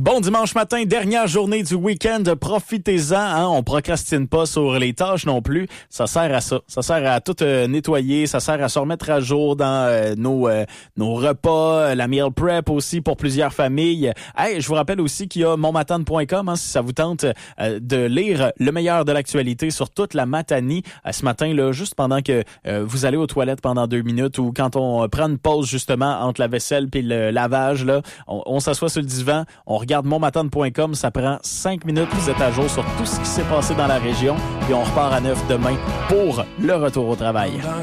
Bon dimanche matin, dernière journée du week-end, profitez-en, hein? On procrastine pas sur les tâches non plus. Ça sert à ça. Ça sert à tout nettoyer, ça sert à se remettre à jour dans nos repas, la meal prep aussi pour plusieurs familles. Hey, je vous rappelle aussi qu'il y a monmatane.com, hein, si ça vous tente de lire le meilleur de l'actualité sur toute la Matanie. Ce matin, là, juste pendant que vous allez aux toilettes pendant 2 minutes ou quand on prend une pause justement entre la vaisselle puis le lavage, là, on s'assoit sur le divan, on regarde monmatane.com, ça prend 5 minutes, vous êtes à jour sur tout ce qui s'est passé dans la région et on repart à 9 demain pour le retour au travail.